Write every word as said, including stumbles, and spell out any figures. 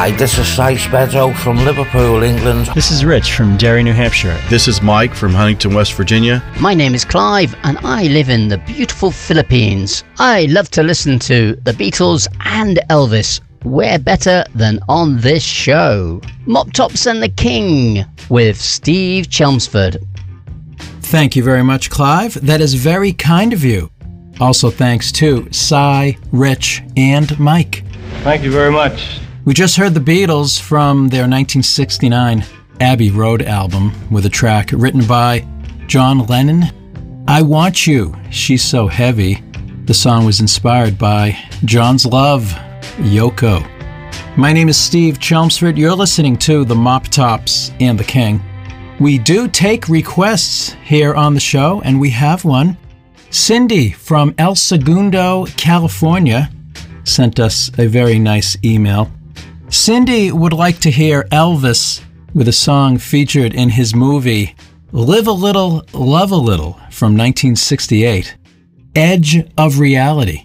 Hi, this is Si Spezzo from Liverpool, England. This is Rich from Derry, New Hampshire. This is Mike from Huntington, West Virginia. My name is Clive, and I live in the beautiful Philippines. I love to listen to the Beatles and Elvis. Where better than on this show? Mop Tops and the King with Steve Chelmsford. Thank you very much, Clive. That is very kind of you. Also thanks to Si, Rich, and Mike. Thank you very much. We just heard the Beatles from their nineteen sixty-nine Abbey Road album with a track written by John Lennon. I Want You, She's So Heavy. The song was inspired by John's love, Yoko. My name is Steve Chelmsford. You're listening to the Mop Tops and the King. We do take requests here on the show, and we have one. Cindy from El Segundo, California, sent us a very nice email. Cindy would like to hear Elvis with a song featured in his movie Live a Little, Love a Little from nineteen sixty-eight, Edge of Reality.